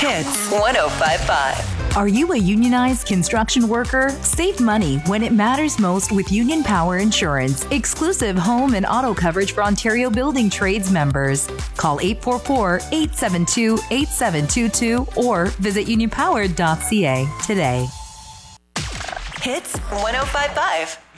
Hits 105.5. Are you a unionized construction worker? Save money when it matters most with Union Power Insurance. Exclusive home and auto coverage for Ontario Building Trades members. Call 844-872-8722 or visit unionpower.ca today. Hits 105.5.